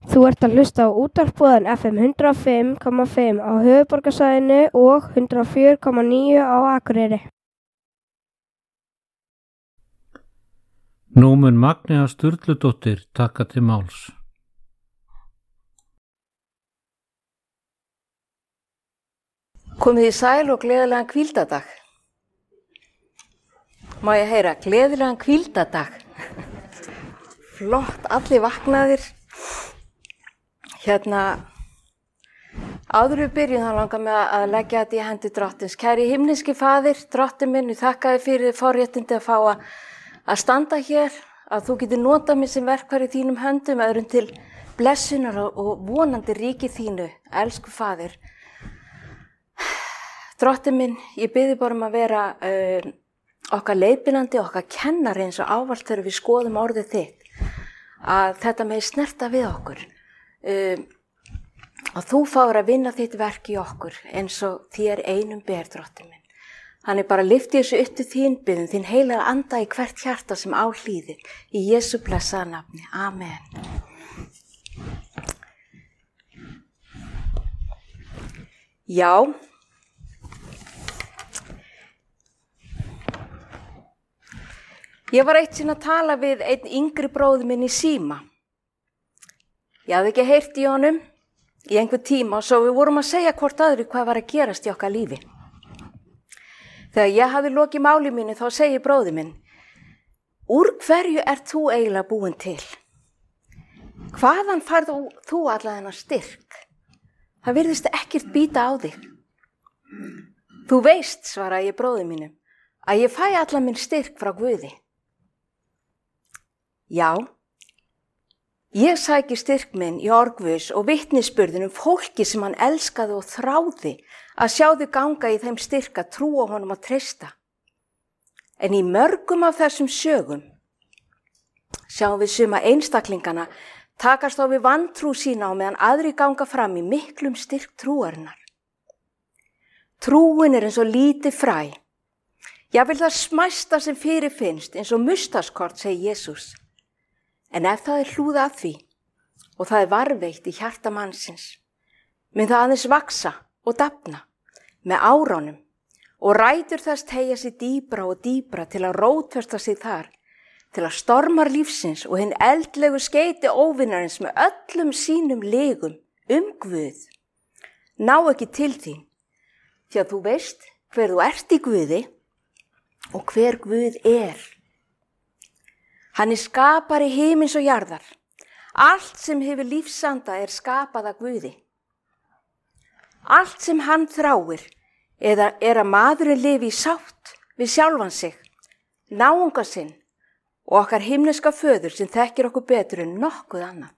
Þú ert að hlusta á útvarpsboðan FM 105,5 á höfuðborgarsvæðinu og 104,9 á Akureyri. Nú mun Magnea Sturludóttir taka til máls. Komið í sæl og gleðilegan hvíldardag. Má ég heyra, gleðilegan hvíldardag. Flott, allir vaknaðir. Áður við byrjum þá langar mig að leggja þetta í hendi drottins. Kæri himneski faðir, drottin minn, ég þakka þér fyrir forréttindi að fá að standa hér, að þú getur notað mig sem verkfæri í þínum höndum, öðrum til blessunar og vonandi ríki þínu, elsku faðir. Drottin minn, ég biði bara að vera okkar leiðbeinandi, okkar kennari eins og ávallt þegar við skoðum orðið þitt, að þetta megi snerta við okkur. Og þú fáir að vinna þitt verk í okkur eins og þér einum ber, drottin minn. Þannig bara lyfti þessu upp til þín, biðum þín heilaga anda í hvert hjarta sem á hlýðir. Í Jesú blessaða nafni. Amen. Já. Ég var eitt sinn að tala við einn yngri bróður minn í síma. Ég hafði ekki heyrt í honum í einhver tíma og svo við vorum að segja hvort öðru hvað var að gerast í okkar lífi. Þegar ég hafði lokið máli mínu þá segir bróðir minn, úr hverju ert þú eiginlega búin til? Hvaðan færð þú alla þennan styrk? Það virðist ekkert bíta á þig. Þú veist, svaraði ég bróðir mínum, að ég fæ alla minn styrk frá Guði. Já. Ég sæki styrk minn í orð Guðs og vitnisburðinum fólki sem hann elskaði og þráði að sjá þau ganga í þeim styrk að trúa honum að treysta. En í mörgum af þessum sögum sjáum við suma einstaklingana takast á við vantrú sína á meðan aðri ganga fram í miklum styrk trúarinnar. Trúin er eins og lítið fræ. Jafnvel það smæsta sem fyrirfinnst eins og mustaskort, segir Jesús. En ef það er hlúð að því og það er varðveitt í hjarta mannsins, mun það aðeins vaksa og dafna með áránum og rætur þess teygja sig dýpra og dýpra til að rótfesta sig þar, til að stormar lífsins og hinn eldlegu skeyti óvinnarins með öllum sínum legum Guð ná ekki til þín, því að þú veist hver þú ert í Guði og hver Guð er. Hann er skapari himins og jarðar. Allt sem hefur lífsanda er skapað af Guði. Allt sem hann þráir er að maðurinn lifi í sátt við sjálfan sig, náunga sinn og okkar himneska föður sem þekkir okkur betur en nokkuð annað.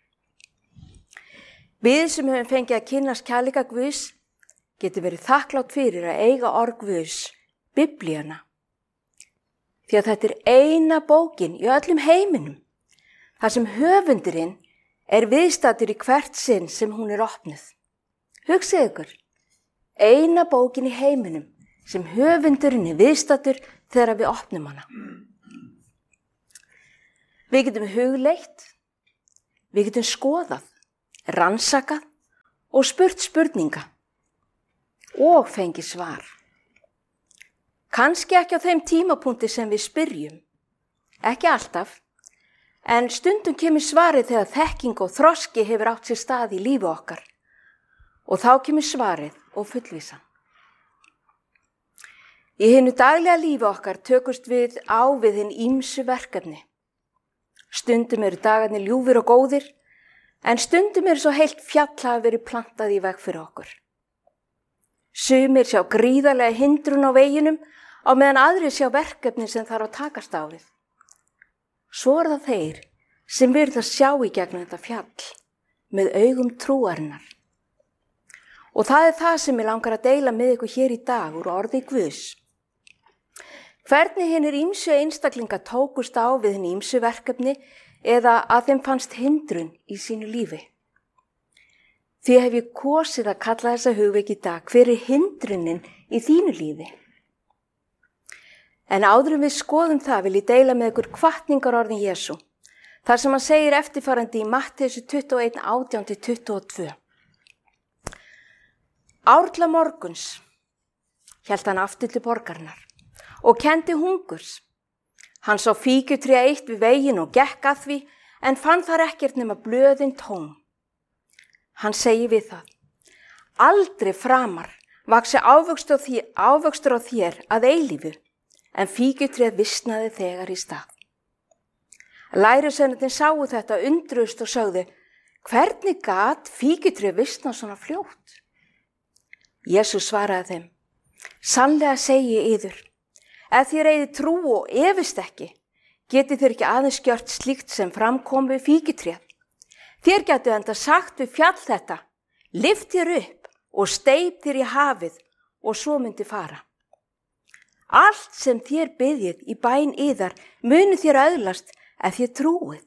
Við sem höfum fengið að kynnast kærleika Guðs getum verið þakklátt fyrir að eiga orð Guðs, Biblíuna. Því að þetta er eina bókin í öllum heiminum, þar sem höfundurinn er viðstaddur í hvert sinn sem hún er opnuð. Hugsið ykkur, eina bókin í heiminum sem höfundurinn er viðstaddur þegar við opnum hana. Við getum hugleitt, við getum skoðað, rannsakað og spurt spurninga og fengið svar. Kannski ekki á þeim tímapunkti sem við spyrjum, ekki alltaf, en stundum kemur svarið þegar þekking og þroski hefur átt sér stað í lífi okkar og þá kemur svarið og fullvísan. Í hinu daglega lífi okkar tökust við á við hinn ýmsu verkefni. Stundum eru dagarnir ljúfir og góðir, en stundum eru svo heilt fjall hafa verið plantað í veg fyrir okkur. Sumir sjá gríðarlega hindrun á veginum á meðan aðrir sjá verkefni sem þarf að takast á við. Svo er það þeir sem virðast sjá í gegnum þetta fjall með augum trúarinnar. Og það er það sem ég langar að deila með ykkur hér í dag úr orði Guðs. Hvernig hinnir ýmsu einstaklinga tókust á við hinn ýmsu verkefni eða að þeim fannst hindrun í sínu lífi. Því hef ég kosið að kalla þessa hugvik í dag, hver er hindrunin í þínu lífi? En áður en við skoðum það vil ég deila með ykkur hvatningarorðin Jesú. þar sem hann segir eftirfarandi í Mattheus 21, 18-22. Árla morguns hélt hann aftur til borgarinnar og kenndi hungurs. Hann sá fíkjutré eitt við veginn og gekk að því, en fann þar ekkert nema blöðin tóm. Hann segir við það: aldrei framar vaxi ávöxtur á þér að eilífu, en fíkjutréð visnaði þegar í stað. Lærisveinarnir sáu þetta, undruðust og sögðu: hvernig gat fíkjutréð visnað svona fljótt? Jesús svaraði þeim: sannlega segi ég yður, ef þér eigið trú og efist ekki, getið þér ekki aðeins gjört slíkt sem framkom við fíkjutréð. Þér gætu enda sagt við fjall þetta: lyft þér upp og steyp þér í hafið, og svo myndi fara. Allt sem þér biðjið í bæn yðar munu þér öðlast ef þér trúið.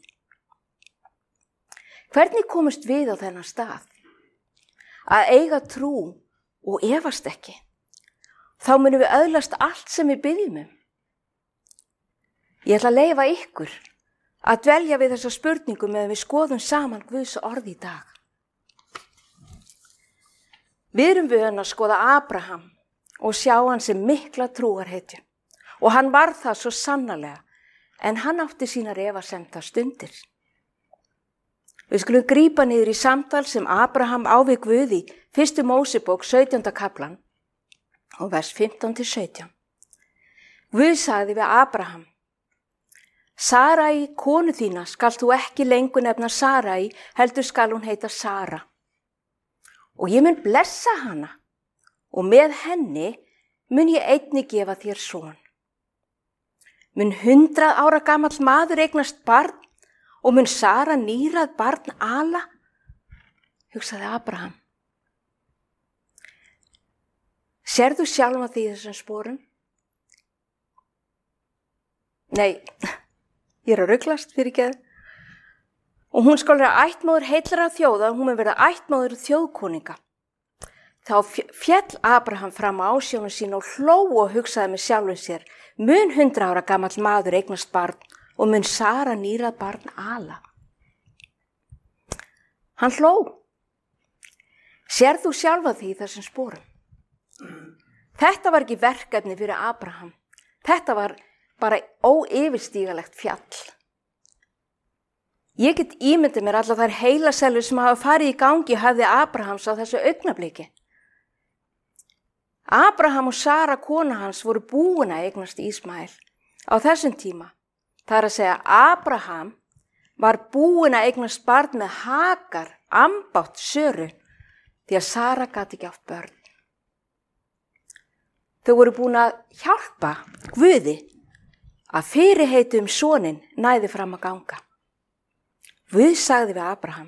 Hvernig komust við á þennan stað? Að eiga trú og efast ekki. Þá munum við öðlast allt sem við biðjum um. Ég ætla að leyfa ykkur að dvelja við þessa spurningu meðan við skoðum saman Guðs orð í dag. Við erum vön að skoða Abraham og sjá hann sem mikla trúarhetju, og hann var það svo sannarlega, en hann átti sínar efasemda stundir. Við skulum grípa niður í samtal sem Abraham á við Guð í 1. Mósebók 17. kaplan og vers 15-17. Guð sagði við Abraham: Sarai, konu þína, skal þú ekki lengur nefna Sarai, heldur skal hún heita Sara. Og ég mun blessa hana, og með henni mun ég einnig gefa þér son. Mun 100 ára gamall maður eignast barn, og mun Sara nýrað barn ala? Hugsaði Abraham. Sérðu sjálfa því þessum sporum? Nei, ég er að ruglast fyrir geð. Og hún skal vera ættmóðir heillara þjóða, hún mun verða ættmóðir þjóðkonunga. Þá féll Abraham fram á ásjónu sín og hló og hugsaði með sjálfum sér: mun 100 ára gamall maður eignast barn, og mun Sara nýrað barn ala? Hann hló. Sérðu sjálfa því þessum sporum? Þetta var ekki verkefni fyrir Abraham. Þetta var bara óyfirstígalegt fjall. Ég get ímyndið mér allar þær heilaselur sem hafa farið í gangi í höfði Abrahams á þessu augnabliki. Abraham og Sara, kona hans, voru búin að eignast Ísmael á þessum tíma. Það er að segja, Abraham var búin að eignast barn með Hagar, ambátt Söru, því að Sara gat ekki átt börn. Þau voru búin að hjálpa Guði að fyrirheiti soninn næði fram að ganga. Guð sagði við Abraham: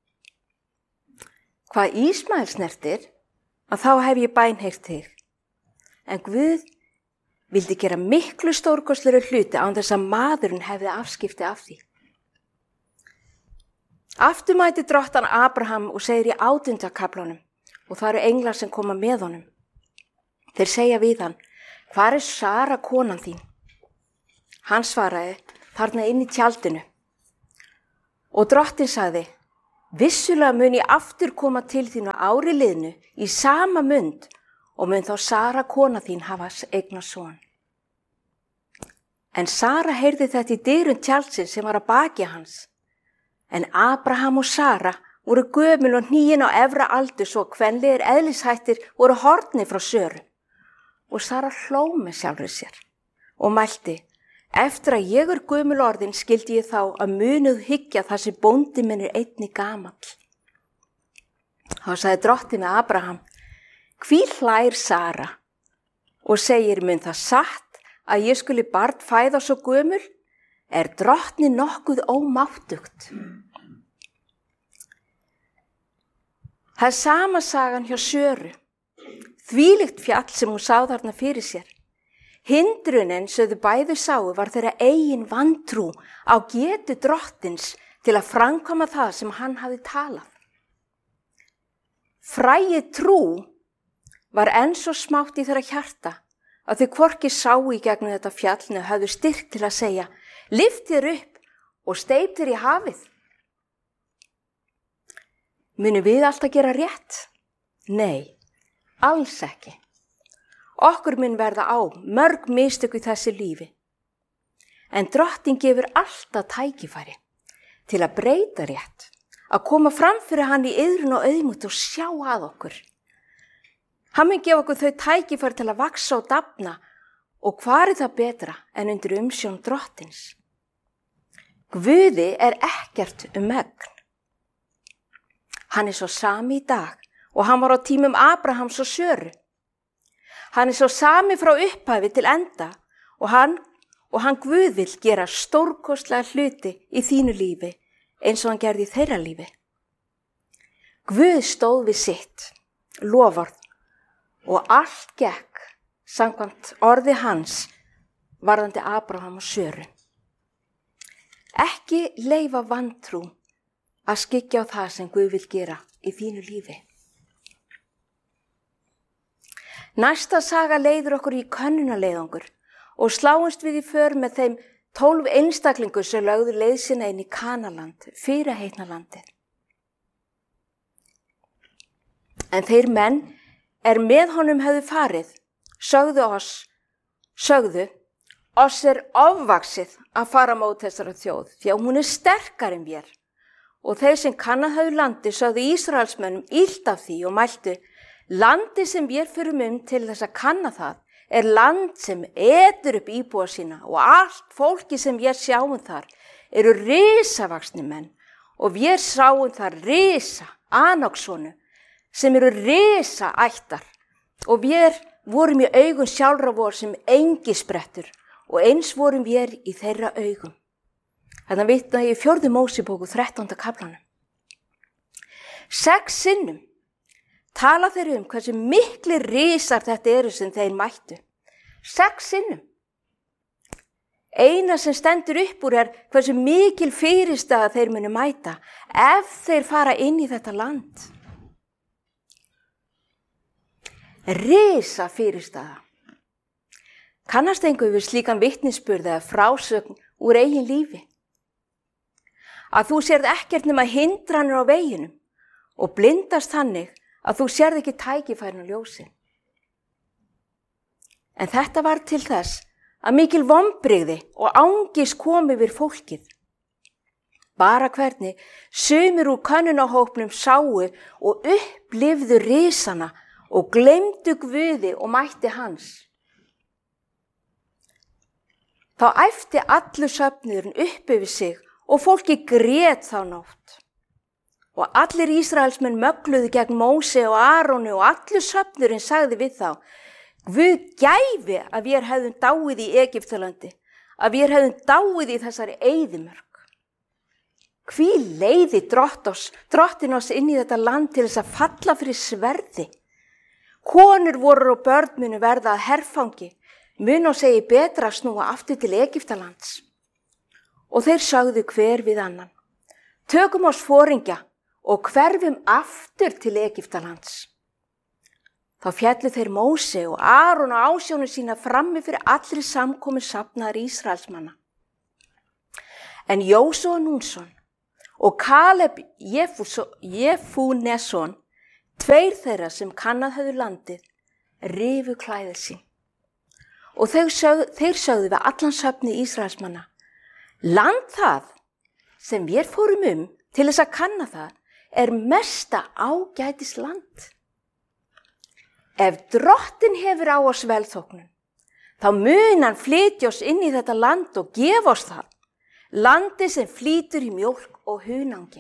hvað Ísmael snertir, að þá hef ég bænheyrt þig. En Guð vildi gera miklu stórkostlegri hluti án þess að maðurinn hefði afskipti af því. Aftur mæti drottan Abraham og segir í 8. kaflanum, og það eru englar sem koma með honum. Þeir segja við hann: hvar er Sara, konan þín? Hann svaraði: þarna inn í tjaldinu. Og drottin sagði: vissulega mun ég aftur koma til þín á ári liðnu í sama mund, og mun þá Sara, kona þín, hafa eignast son. En Sara heyrði þetta í dyrum tjaldsins sem var að baki hans. En Abraham og Sara voru gömul og hníin á efra aldur, svo kvenlegir eðlishættir voru horfnir frá Söru. Og Sara hló með sjálfri sér og mælti: eftir að ég er gömul orðin skildi ég þá að munuð hyggja þar sem bóndi minn er einnig gamall. Þá sagði drottin við Abraham: hví hlær Sara? Og segir: mun það satt að ég skuli barn fæða svo gömul? Er drottni nokkuð ómáttugt? Það er sama sagan hjá Söru. Þvílíkt fjall sem hún sá þarna fyrir sér. Hindrunin sem þau bæði sáu var þeirra eigin vantrú á getu drottins til að framkvæma það sem hann hafði talað. Fræið trú var enn svo smátt í þeirra hjarta að þau hvorki sáu í gegnum þetta fjall, en höfðu styrk til að segja: lyft þér upp og steyptir í hafið. Munum við alltaf gera rétt? Nei, alls ekki. Okkur mun verða á mörg mistök í þessu lífi. En Drottinn gefur alltaf tækifæri til að breyta rétt, að koma fram fyrir hann í iðrun og auðmýkt og sjá að okkur. Hann mun gefa okkur þau tækifæri til að vaxa og dafna, og hvar er það betra en undir umsjón Drottins? Guði er ekkert megn. Hann er svo sami í dag og hann var á tímum Abrahams og Söru. Hann er svo sami frá upphafi til enda og hann Guð vill gera stórkostlega hluti í þínu lífi eins og hann gerði í þeirra lífi. Guð stóð við sitt, loforð, og allt gekk samkvæmt orði hans varðandi Abraham og Söru. Ekki leyfa vantrú að skyggja á það sem Guð vill gera í þínu lífi. Næsta saga leiðir okkur í könnunarleiðangur og sláumst við í för með þeim 12 einstaklingur sem lögðu leið sína inn í Kanaland, fyrirheitna landið. En þeir menn með honum hefðu farið, sögðu oss er ofvaxið að fara mót þessara þjóð, því að hún er sterkari en vér. Og þeir sem kannað höfðu landi sögðu Ísraelsmönnum illt af því og mæltu, landi sem vér förum til þess að kanna það, er land sem etur upp íbúa sína og allt fólki sem vér sjáum þar eru risavaxni menn og vér sáum þar risa Anaksonu sem eru risa ættar og vér vorum í augum sjálfra vor sem engisprettur og eins vorum vér í þeirra augum. Þannig vitna í 4. Mósebók 13. kaflanum. 6 sinnum tala þeir hversu miklir risar þetta eru sem þeir mættu. 6 sinnum. Eina sem stendur upp úr er hversu mikil fyrirstaða þeir munu mæta ef þeir fara inn í þetta land. Risa fyrirstaða. Kannast einhver við slíkan vitnisburð eða frásögn úr eigin lífi? Að þú sérð ekkert nema hindranir á veginum og blindast þannig að þú sérð ekki tækifærin og ljósin. En þetta var til þess að mikil vonbrigði og angist kom yfir fólkið. Bara hvernig sumir úr könnunarhópnum sáu og upplifðu risana og gleymdu Guði og mætti hans. Þá æpti allur söfnuðurinn upp yfir sig og fólki grét þá nótt. Og allir Ísraelsmenn mögluðu gegn Móse og Aróni og allur söfnuðurinn sagði við þá, Guð gæfi að vér hefðum dáið í Egyptalandi, að vér hefðum dáið í þessari eyðimörk. Hví leiði drottin oss inn í þetta land til þess að falla fyrir sverði? Konur voru og börn munu verða að herfangi, mun og segi betra að snúa aftur til Egyptalands. Og þeir sagðu hver við annan, tökum oss foringja og hverfum aftur til Egyptalands. Þá fjallu þeir Móse og Aron og ásjónu sína frammi fyrir allri samkomu safnaðar Ísraelsmanna. En Jósúa Núnsson og Kaleb Jefunesson, 2 þeirra sem kannað höfðu landið, rifu klæði sín. Og þeir sögðu við allan söfni Ísraelsmanna, land það sem vér fórum til þess að kanna það er mesta ágætis land. Ef drottin hefur á oss velþóknun, þá mun hann flytja oss inn í þetta land og gefa oss það, landi sem flýtur í mjólk og hunangi.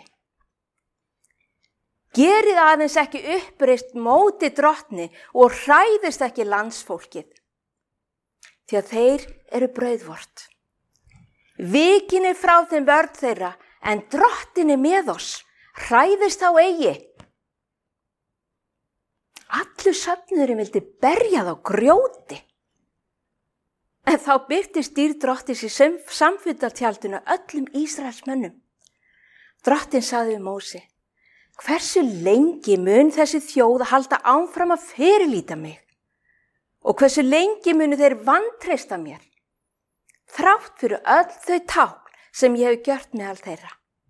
Gerið aðeins ekki uppreist móti drottni og hræðist ekki landsfólkið, því að þeir eru brauðvort. Vikin er frá þeim vörn þeirra, en drottin er með oss, hræðist þá eigi. Allur söfnuðurinn vildi berja þá grjóti. En þá birtist dýr drottins í samfundartjaldinu öllum Ísraelsmönnum. Drottin sagði við Móse, hversu lengi mun þessi þjóð halda áfram að fyrirlíta mig? Og hversu lengi munu þeir vantreysta mér? Þrátt fyrir öll þau tákn sem ég hef gjört meðal þeirra.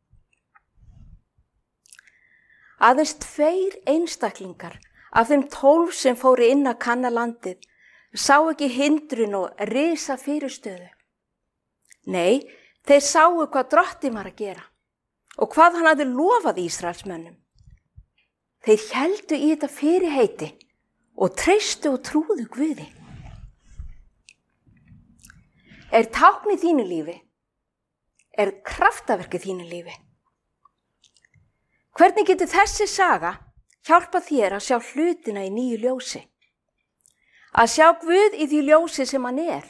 Aðeins 2 einstaklingar af þeim 12 sem fóru inn að kanna landið sá ekki hindrun og risa fyrirstöðu. Nei, þeir sáu hvað Drottinn var að gera og hvað hann hafði lofað Ísraelsmönnum. Þeir héldu í þetta fyrirheiti og treystu og trúðu Guði. Er tákn í þínu lífi? Er kraftaverk í þínu lífi? Hvernig getur þessi saga hjálpa þér að sjá hlutina í nýju ljósi? Að sjá Guð í því ljósi sem hann er?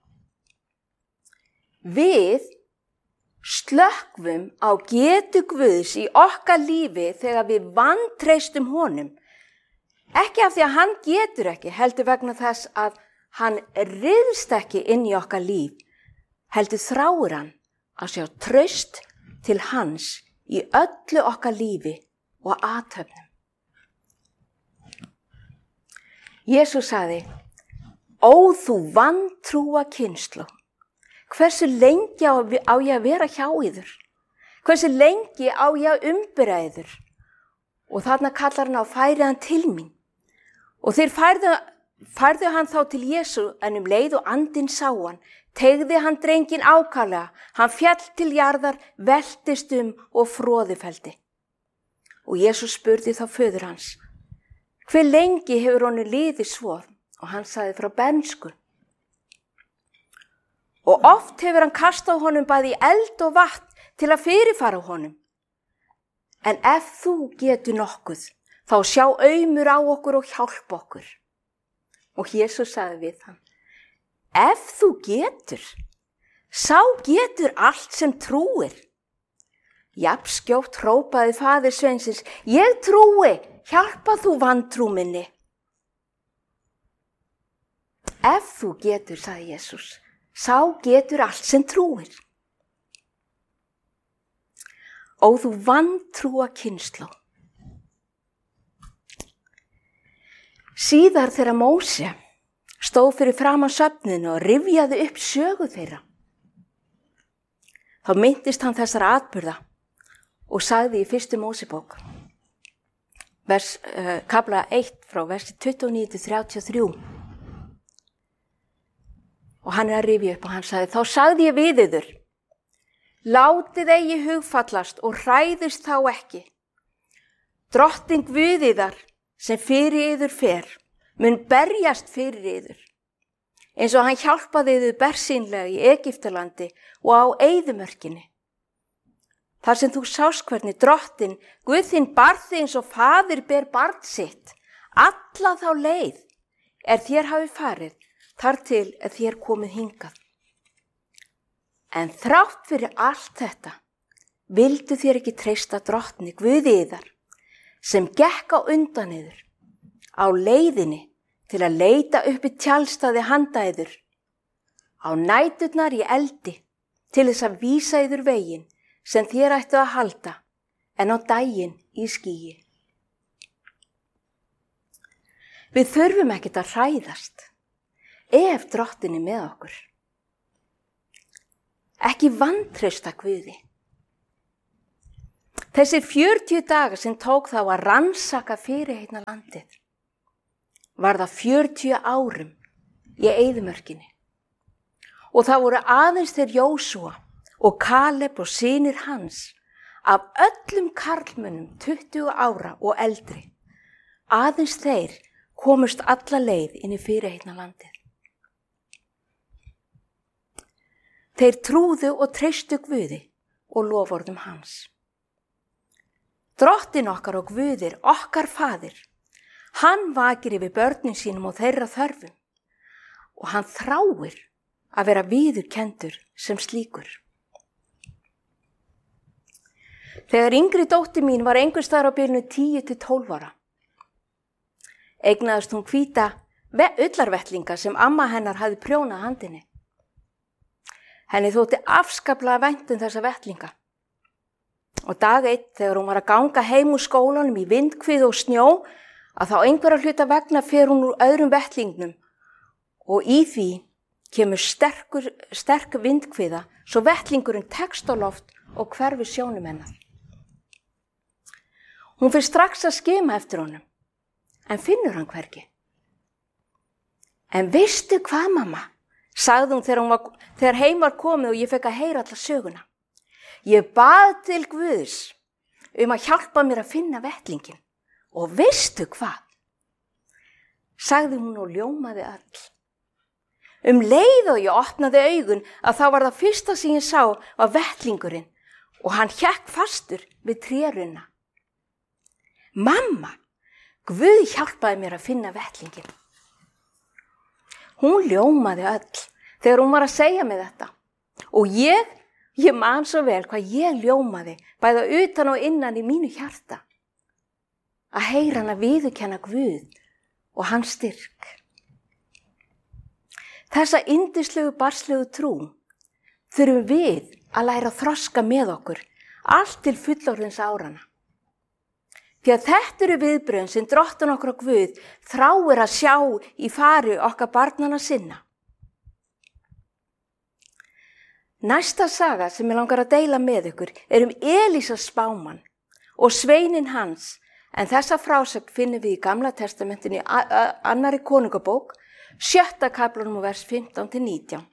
Við slökkvum á getu Guðs í okkar lífi þegar við vantreystum honum. Ekki af því að hann getur ekki, heldur vegna þess að hann ryðst ekki inn í okkar líf, heldur þráir hann að sjá traust til hans í öllu okkar lífi og athöfnum. Jesús sagði, ó þú vantrúa kynslóð, hversu lengi á ég að vera hjá yður? Hversu lengi á ég að umbera yður? Og þarna kallar hann á færið hann til mín. Og þeir færðu hann þá til Jesú, en leið og andinn sá hann, teygði hann drenginn ákaflega, hann féll til jarðar, veltist og froðufelldi. Og Jesús spurði þá föður hans, hve lengi hefur honum liðið svo? Og hann sagði frá bernsku. Og oft hefur hann kastað honum bæði í eld og vatn til að fyrirfara honum. En ef þú getur nokkuð, þá sjá aumur á okkur og hjálpa okkur. Og Jesús sagði við hann, ef þú getur, sá getur allt sem trúir. Jafn skjótt hrópaði faðir sveinsins, ég trúi, hjálpa þú vantrú minni. Ef þú getur, sagði Jesús, sá getur allt sem trúir. Ó þú vantrúa kynslóð. Síðar þegar Móse stóð fyrir framan söfninu og rifjaði upp sögu þeirra, þá minntist hann þessara atburða og sagði í 1. Mósebók, kafla 1 frá versi 29-33. Og hann að rifja upp og hann sagði, þá sagði ég við yður, látið eigi hugfallast og hræðist þá ekki. Drottinn Guð yðar sem fyrir yður fer, mun berjast fyrir yður, eins og hann hjálpaði yður bersýnlega í Egyptalandi og á eyðimörkinni. Þar sem þú sást hvernig Drottinn Guð þinn barð þig eins og faðir ber barn sitt, alla þá leið þér hafi farið, þar til þér komið hingað. En þrátt fyrir allt þetta, vildu þér ekki treysta Drottni Guði yðar, sem gekk á undan yður, á leiðinni til að leita uppi tjaldstaði handa yður, á næturnar í eldi til þess að vísa yður veginn sem þér ættu að halda, en á daginn í skýi. Við þurfum ekkert að hræðast, ef Drottinn er með okkur. Ekki vantreysta Guði. Þessi 40 dagar sem tók þá að rannsaka fyrirheitna landið, var það 40 árum í eyðimörkinni. Og það voru aðeins þeir Jósúa og Kaleb og synir hans, af öllum karlmönnum 20 ára og eldri, aðeins þeir komust alla leið inn í fyrirheitna landið. Þeir trúðu og treystu Guði og loforðum hans. Drottinn okkar og Guðir, okkar faðir, hann vakir yfir börnin sínum og þeirra þörfum og hann þráir að vera viðurkenndur sem slíkur. Þegar yngri dóttir mín var einhvers staðar á bilinu 10-12 ára, eignaðist hún hvíta ullarvettlinga sem amma hennar hafði prjónað handinni. Henni þótti afskaplega vænt þessa vettlinga. Og dag einn, þegar hún var að ganga heim úr skólanum í vindhviðu og snjó, að þá einhverja hluta vegna fer hún úr öðrum vettlingnum og í því kemur sterk vindkviða svo vettlingurinn tekst á loft og hverfur sjónum hennar. Hún fer strax að skima eftir honum, en finnur hann hvergi. En veistu hvað, mamma? Sagði hún þegar heim var komið og ég fekk að heyra alla söguna. Ég bað til Guðs að hjálpa mér að finna vettlingin. Og veistu hvað? Sagði hún og ljómaði öll. Leið og ég opnaði augun að þá var það fyrsta sem ég sá var vettlingurinn og hann hékk fastur við trérunna. Mamma, Guð hjálpaði mér að finna vettlingin. Hún ljómaði öll þegar hún var að segja mig þetta. Og ég man svo vel hvað ég ljómaði bæða utan og innan í mínu hjarta. Að heyra hana viðurkenna Guð og hans styrk. Þessa yndislegu barnslegu trú þurfum við að læra að þroska með okkur allt til fullorðins árana. Því að þetta eru viðbrögðin sem Drottinn okkar og Guð þráir að sjá í fari okkar barnanna sinna. Næsta saga sem ég langar að deila með ykkur er Elísa spámann og sveininn hans, en þessa frásögn finnum við í Gamla testamentinu í 2. konungabók, 7. kaflanum og vers 15-19.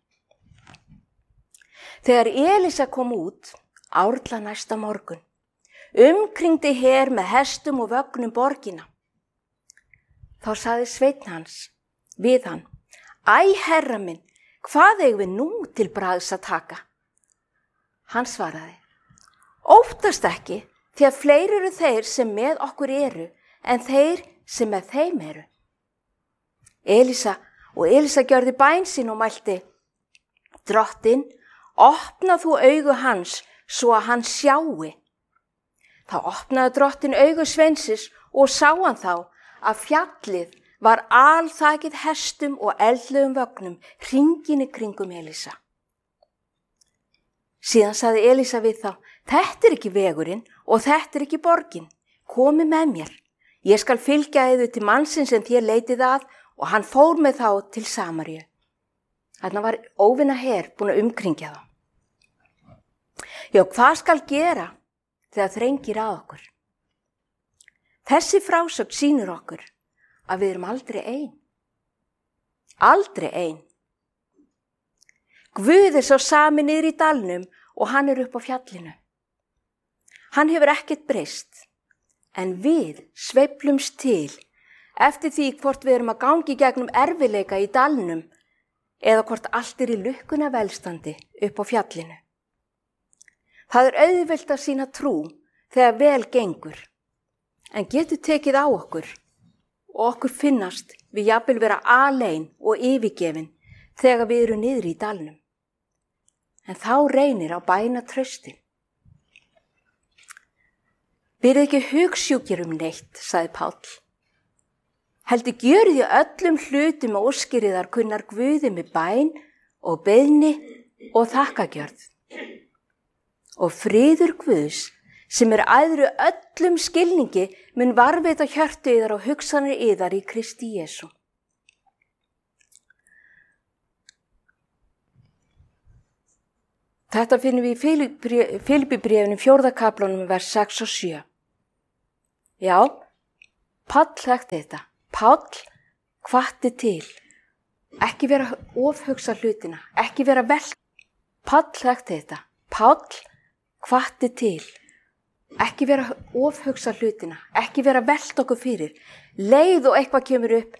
Þegar Elísa kom út, árla næsta morgun, umkringdi her með hestum og vögnum borgina. Þá sagði sveinn hans við hann, Æ, herra minn, hvað eigum við nú til bragðs að taka? Hann svaraði, óttast ekki, því að fleiri eru þeir sem með okkur eru, en þeir sem með þeim eru. Elísa gjörði bæn sín og mælti, Drottinn, opna þú augu hans, svo að hann sjái. Þá opnaði Drottinn augu sveinsins og sá hann þá að fjallið var alþakið hestum og eldlegum vögnum hringinn í kringum Elísa. Síðan sagði Elísa við þá, þetta er ekki vegurinn og þetta er ekki borgin, komið með mér. Ég skal fylgja yður til mannsins sem þér leitið að og hann fór með þá til Samaríu. Þarna var óvinna her búin að umkringja þá. Já, hvað skal gera þegar þrengir að okkur? Þessi frásögn sýnir okkur að við erum aldrei ein. Aldrei ein. Guð er svo sami niður í dalnum og hann er upp á fjallinu. Hann hefur ekkert breyst, en við sveiflumst til eftir því hvort við erum að gangi gegnum erfiðleika í dalnum eða hvort allt er í lukkuna velstandi upp á fjallinu. Það er auðvelt að sýna trú þegar vel gengur, en getur tekið á okkur og okkur finnast við jafnvel vera alein og yfirgefin þegar við erum niður í dalnum. En þá reynir á bæna tröstin. Verið ekki hugsjúkir neitt, sagði Páll. Heldur gjörið í öllum hlutum og óskiriðar kunnar Guði með bæn og beiðni og þakkagjörð. Og friður Guðs, sem er æðri öllum skilningi, mun varðveita hjörtu yðar og hugsanir yðar í Kristi Jesú. Þetta finnum við í Filippibréfinu 4. kaflanum vers 6 og 7. Já, Páll þekkti þetta. Páll hvatti til. Ekki vera ofhugsa hlutina, ekki vera velt. Páll þekkti þetta. Páll hvatti til. Ekki vera ofhugsa hlutina, ekki vera velt okkur fyrir. Leið og eitthvað kemur upp,